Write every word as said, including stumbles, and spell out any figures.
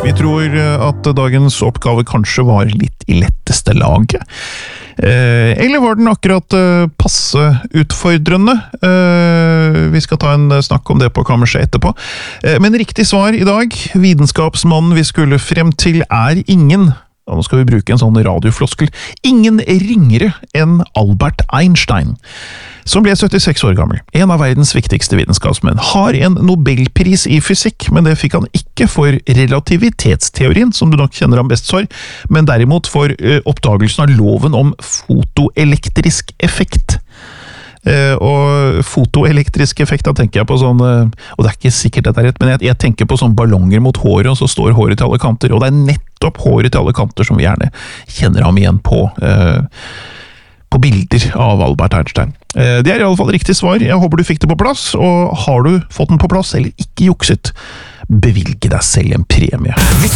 Vi tror at dagens oppgave kanskje var litt i letteste laget. Eh, eller var den akkurat eh, passe utfordrende? Eh, vi skal ta en snakk om det på kammerset etterpå. Eh, men riktig svar i dag, vitenskapsmannen vi skulle frem til, er ingen, og nå skal vi bruke en sånn radiofloskel, ingen ringere enn Albert Einstein, som ble syttiseks år gammel. En av verdens viktigste vitenskapsmenn. Har en Nobelpris i fysikk, men det fikk han ikke for relativitetsteorien, som du nok kjenner ham best for, men derimot for uh, oppdagelsen av loven om fotoelektrisk effekt. Uh, og fotoelektrisk effekt, da tenker jeg på sånn, uh, og det er ikke sikkert dette er rett, men jeg, jeg tenker på sånn ballonger mot håret, og så står håret til alle kanter, og det er nettopp håret til alle kanter som vi gjerne kjenner ham igjen på, uh, på bilder av Albert Einstein. Uh, det er i alle fall riktig svar, jeg håper du fikk det på plass, og har du fått den på plass, eller ikke jukset, bevilge deg selv en premie.